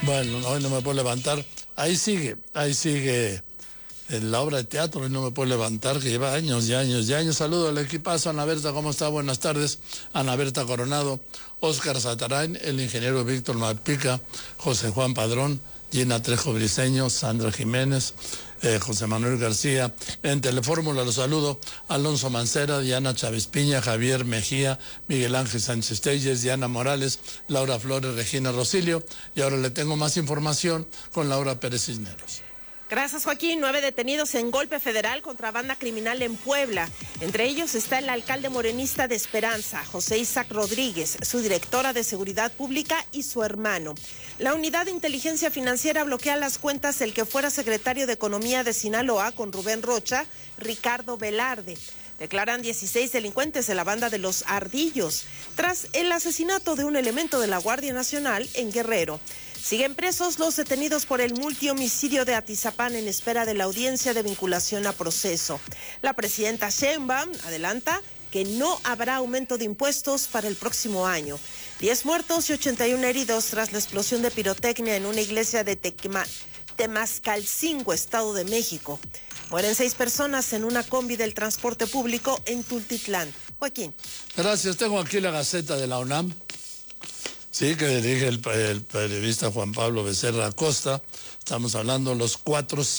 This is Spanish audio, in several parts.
Bueno, hoy no me puedo levantar. Ahí sigue en la obra de teatro, hoy no me puedo levantar, que lleva años y años y años. Saludo al equipazo. Ana Berta, ¿cómo está? Buenas tardes. Ana Berta Coronado, Óscar Satarain, el ingeniero Víctor Malpica, José Juan Padrón, Gina Trejo Briceño, Sandra Jiménez, José Manuel García. En Telefórmula los saludo: Alonso Mancera, Diana Chávez Piña, Javier Mejía, Miguel Ángel Sánchez Telles, Diana Morales, Laura Flores, Regina Rosilio. Y ahora le tengo más información con Laura Pérez Cisneros. Gracias, Joaquín. 9 detenidos en golpe federal contra banda criminal en Puebla. Entre ellos está el alcalde morenista de Esperanza, José Isaac Rodríguez, su directora de Seguridad Pública y su hermano. La Unidad de Inteligencia Financiera bloquea las cuentas del que fuera secretario de Economía de Sinaloa con Rubén Rocha, Ricardo Velarde. Declaran 16 delincuentes de la banda de los Ardillos, tras el asesinato de un elemento de la Guardia Nacional en Guerrero. Siguen presos los detenidos por el multihomicidio de Atizapán en espera de la audiencia de vinculación a proceso. La presidenta Sheinbaum adelanta que no habrá aumento de impuestos para el próximo año. 10 muertos y 81 heridos tras la explosión de pirotecnia en una iglesia de Temascalcingo, Estado de México. Mueren 6 personas en una combi del transporte público en Tultitlán. Joaquín. Gracias. Tengo aquí la Gaceta de la UNAM. Sí, que dirige el periodista Juan Pablo Becerra Acosta. Estamos hablando de los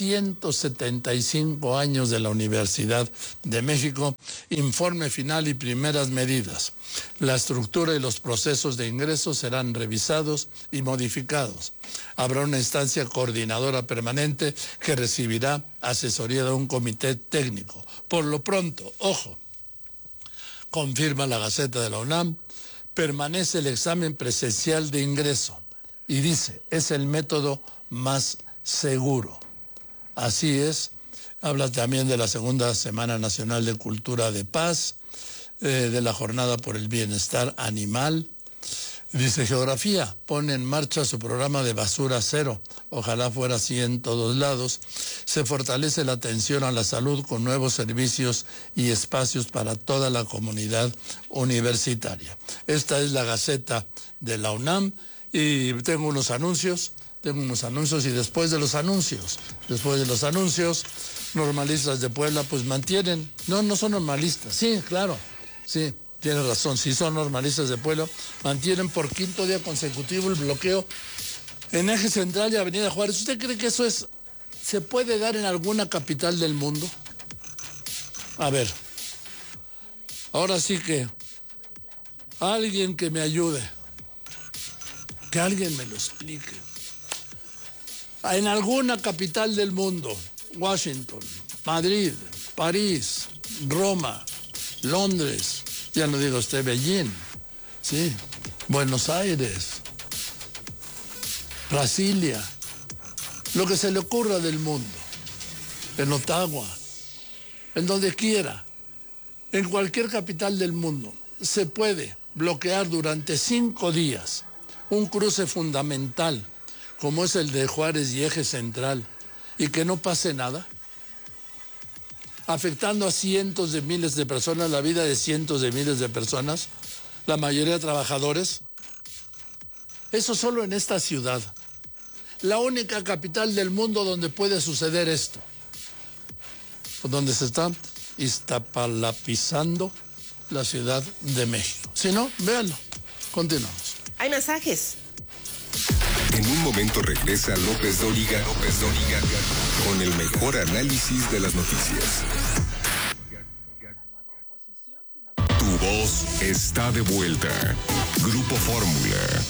475 años de la Universidad de México. Informe final y primeras medidas. La estructura y los procesos de ingreso serán revisados y modificados. Habrá una instancia coordinadora permanente que recibirá asesoría de un comité técnico. Por lo pronto, ojo, confirma la Gaceta de la UNAM, permanece el examen presencial de ingreso y dice, es el método más seguro. Así es. Habla también de la Segunda Semana Nacional de Cultura de Paz, de la Jornada por el Bienestar Animal. Dice, Geografía pone en marcha su programa de basura cero. Ojalá fuera así en todos lados. Se fortalece la atención a la salud con nuevos servicios y espacios para toda la comunidad universitaria. Esta es la Gaceta de la UNAM y tengo unos anuncios y después de los anuncios, normalistas de Puebla pues mantienen, no son normalistas, sí, claro, sí. Tiene razón, si son normalistas de Puebla, mantienen por 5º día consecutivo el bloqueo en Eje Central y Avenida Juárez. ¿Usted cree que eso se puede dar en alguna capital del mundo? A ver, ahora sí que alguien que me ayude, que alguien me lo explique. En alguna capital del mundo, Washington, Madrid, París, Roma, Londres, ya no diga usted Beijing, sí, Buenos Aires, Brasilia, lo que se le ocurra del mundo, en Ottawa, en donde quiera, en cualquier capital del mundo, se puede bloquear durante 5 días un cruce fundamental como es el de Juárez y Eje Central y que no pase nada, afectando a cientos de miles de personas, la vida de cientos de miles de personas, la mayoría trabajadores. Eso solo en esta ciudad, la única capital del mundo donde puede suceder esto, donde se está iztapalapizando la Ciudad de México. Si no, véanlo. Continuamos. Hay mensajes. En un momento regresa López Dóriga con el mejor análisis de las noticias. Tu voz está de vuelta. Grupo Fórmula.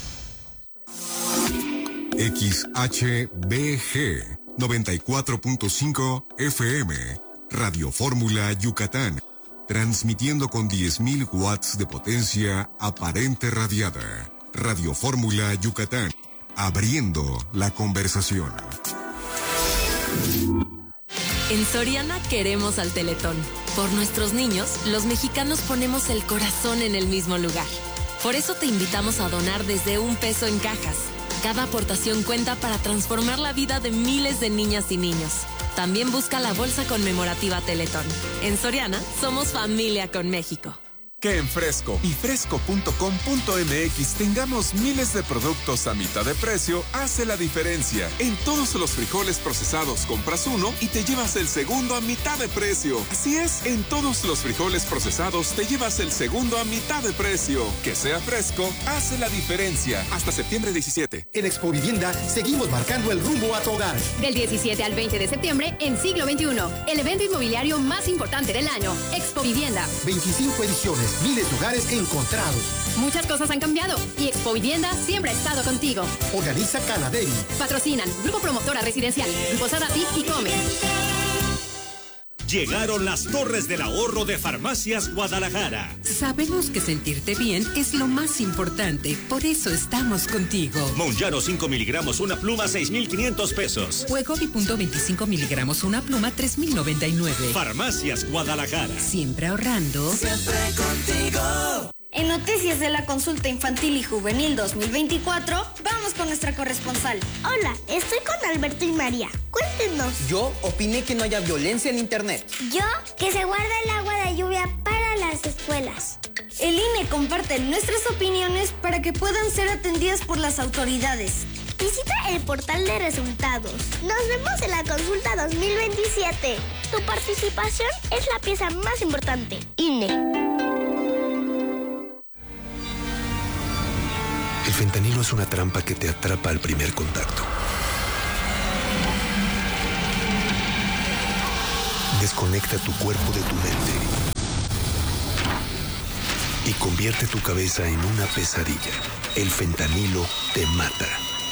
XHBG 94.5 FM. Radio Fórmula Yucatán. Transmitiendo con 10.000 watts de potencia aparente radiada. Radio Fórmula Yucatán. Abriendo la conversación. En Soriana queremos al Teletón. Por nuestros niños, los mexicanos ponemos el corazón en el mismo lugar. Por eso te invitamos a donar desde $1 en cajas. Cada aportación cuenta para transformar la vida de miles de niñas y niños. También busca la bolsa conmemorativa Teletón. En Soriana, somos familia con México. Que en Fresco y fresco.com.mx tengamos miles de productos a mitad de precio hace la diferencia. En todos los frijoles procesados compras uno y te llevas el segundo a mitad de precio. Así es, en todos los frijoles procesados te llevas el segundo a mitad de precio. Que sea Fresco hace la diferencia. Hasta septiembre 17. En Expo Vivienda seguimos marcando el rumbo a tu hogar. Del 17 al 20 de septiembre en Siglo XXI, el evento inmobiliario más importante del año, Expo Vivienda. 25 ediciones. Miles de hogares encontrados. Muchas cosas han cambiado y Expo Vivienda siempre ha estado contigo. Organiza Canaderi. Patrocinan Grupo Promotora Residencial, Grupo Sadati y Come. Llegaron las Torres del Ahorro de Farmacias Guadalajara. Sabemos que sentirte bien es lo más importante, por eso estamos contigo. Monjaro 5 miligramos una pluma, 6,500 pesos. Wegovy punto 25 miligramos una pluma, 3,099. Farmacias Guadalajara. Siempre ahorrando. Siempre contigo. En Noticias de la Consulta Infantil y Juvenil 2024, vamos con nuestra corresponsal. Hola, estoy con Alberto y María. Cuéntenos. Yo opiné que no haya violencia en internet. Yo, que se guarda el agua de lluvia para las escuelas. El INE comparte nuestras opiniones para que puedan ser atendidas por las autoridades. Visita el portal de resultados. Nos vemos en la consulta 2027. Tu participación es la pieza más importante. INE. El fentanilo es una trampa que te atrapa al primer contacto. Desconecta tu cuerpo de tu mente y convierte tu cabeza en una pesadilla. El fentanilo te mata.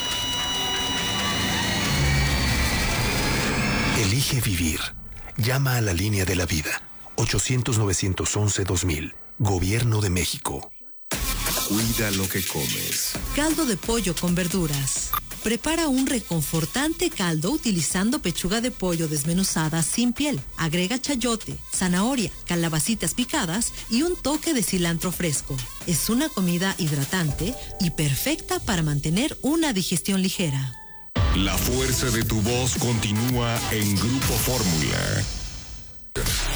Elige vivir. Llama a la línea de la vida. 800-911-2000. Gobierno de México. Cuida lo que comes. Caldo de pollo con verduras. Prepara un reconfortante caldo utilizando pechuga de pollo desmenuzada sin piel. Agrega chayote, zanahoria, calabacitas picadas y un toque de cilantro fresco. Es una comida hidratante y perfecta para mantener una digestión ligera. La fuerza de tu voz continúa en Grupo Fórmula.